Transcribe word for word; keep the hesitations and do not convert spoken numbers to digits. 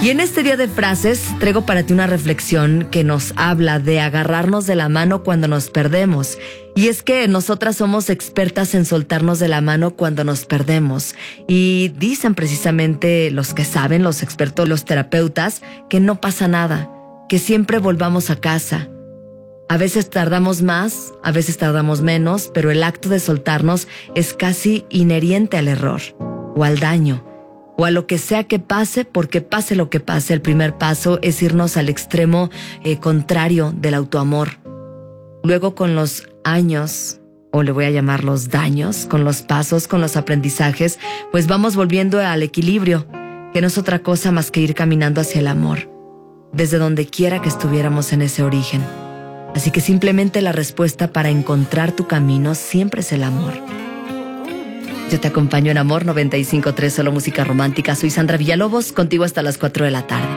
Y en este día de frases traigo para ti una reflexión que nos habla de agarrarnos de la mano cuando nos perdemos. Y es que nosotras somos expertas en soltarnos de la mano cuando nos perdemos. Y dicen precisamente los que saben, los expertos, los terapeutas, que no pasa nada, que siempre volvamos a casa. A veces tardamos más, a veces tardamos menos, pero el acto de soltarnos es casi inherente al error o al daño, o a lo que sea que pase, porque pase lo que pase, el primer paso es irnos al extremo eh, contrario del autoamor. Luego con los años, o le voy a llamar los daños, con los pasos, con los aprendizajes, pues vamos volviendo al equilibrio, que no es otra cosa más que ir caminando hacia el amor, desde donde quiera que estuviéramos en ese origen. Así que simplemente la respuesta para encontrar tu camino siempre es el amor. Yo te acompaño en Amor noventa y cinco punto tres, solo música romántica. Soy Sandra Villalobos, contigo hasta las cuatro de la tarde.